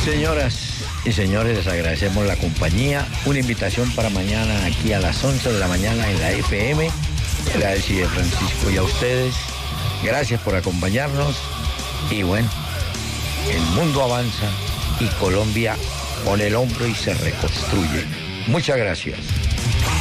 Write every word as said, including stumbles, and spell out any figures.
Señoras y señores, les agradecemos la compañía. Una invitación para mañana aquí a las once de la mañana en la F M. Gracias de Francisco y a ustedes. Gracias por acompañarnos. Y bueno, el mundo avanza y Colombia pone el hombro y se reconstruye. Muchas gracias.